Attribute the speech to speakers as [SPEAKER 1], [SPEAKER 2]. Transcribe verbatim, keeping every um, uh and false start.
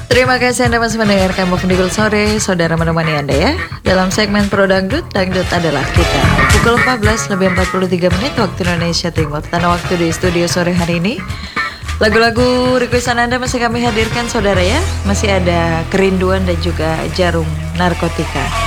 [SPEAKER 1] Terima kasih Anda masih mendengarkan Movendikul Sore. Saudara menemani Anda ya dalam segmen Pro Dangdut. Dangdut adalah kita. Pukul empat belas lebih empat puluh tiga menit waktu Indonesia Timur. Tanda waktu di studio sore hari ini. Lagu-lagu requestan Anda masih kami hadirkan saudara ya. Masih ada Kerinduan dan juga Jarum Narkotika.